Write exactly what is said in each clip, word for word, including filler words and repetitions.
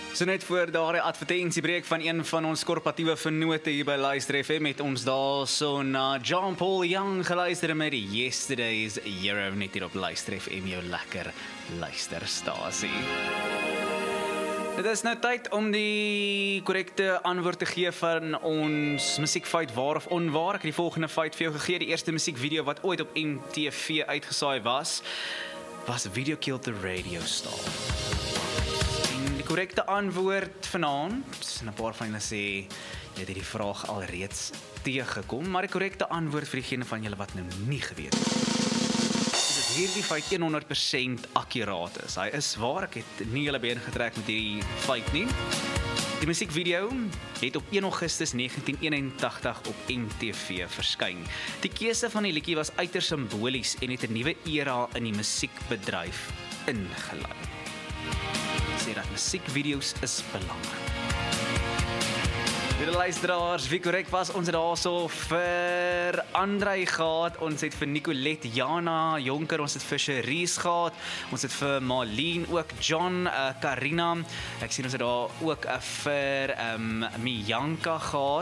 So net voor daardie advertentiebreek van een van ons korporatiewe vennote hier by Luister F M met ons daar so na John Paul Young geluister met die Yesterday's Euro net hier op Luister F M, jou lekker luisterstasie. Dit is nou tyd om die korrekte antwoord te gee van ons musiekfeit waar of onwaar. Ek het die volgende feit vir jou gegee. Die eerste musiekvideo wat ooit op M T V uitgesaai was, was Video Killed the Radio Star. En die korrekte antwoord vanaand, en 'n paar van julle sê, jy het hierdie vraag alreeds teëgekom, maar die korrekte antwoord vir diegene van julle wat nou nie geweet het, hierdie feit honderd persent akkuraat is. Hy is waar, ek het nie julle been getrek met hierdie feit nie. Die musiekvideo het op een Augustus negentien eenentagtig op M T V verskyn. Die keuse van die liedjie was uiters simbolies en het 'n nuwe era in die musiekbedryf ingelei. Sê dat musiekvideo's is belangrik. Vir die luisteraars, wie korrek was, ons het daarso vir Andrei gehad, ons het vir Nicolette, Jana, Jonker, ons het vir Cherise gehad, ons het vir Marlene ook, John, uh, Karina, ek sien ons het daar ook uh, vir um, Mianka gehad.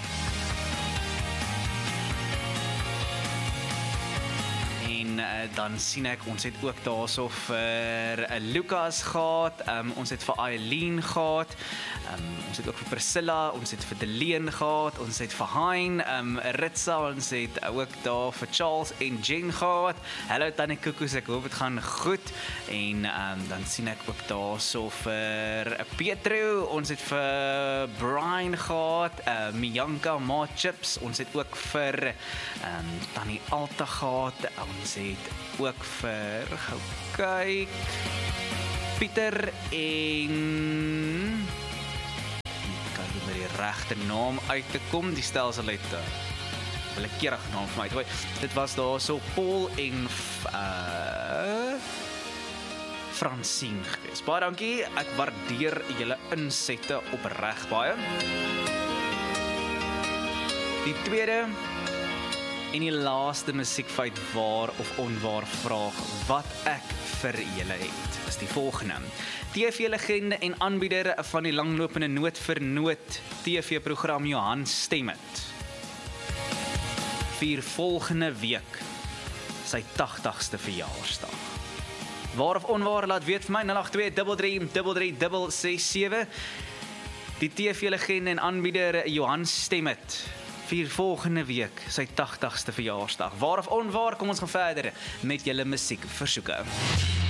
En uh, dan sien ek, ons het ook daarso vir uh, Lucas gehad, um, ons het vir Eileen gehad, um, ons het ook vir Priscilla, ons het vir Deleen gehad, ons het vir Hein, um, Ritsa, ons het ook daar vir Charles en Jen gehad. Hallo Tannie Koekoes, ek hoop het gaan goed. En um, dan sien ek ook daarso vir Petro, ons het vir Brian gehad, uh, Mianka, Ma Chips, ons het ook vir um, Tannie Alta gehad, ons het ook vir, gou kyk, Pieter en kyk hoe met die regte naam uit te kom, die stelsel het uh, willekeurige naam vir my uitgooi. Dit was daar so Paul en uh, Francine gewees. Baie dankie, ek waardeer julle insette opreg baie. Die tweede en die laaste musiekfeit waar of onwaar vraag wat ek vir julle het, is die volgende. T V-legende en aanbieder van die langlopende Noot vir Noot T V-program Johan Stemmet vier volgende week sy tagtigste verjaarsdag. Waar of onwaar, laat weet vir my nul agt twee drie drie drie drie ses sewe. Die T V-legende en aanbieder Johan Stemmet vier volgende week sy tagtigste verjaarsdag. Waar of onwaar, kom ons gaan verder met julle musiekversoeke.